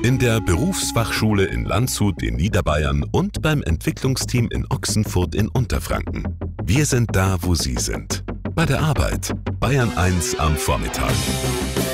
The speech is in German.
In der Berufsfachschule in Landshut in Niederbayern und beim Entwicklungsteam in Ochsenfurt in Unterfranken. Wir sind da, wo Sie sind. Bei der Arbeit. Bayern 1 am Vormittag.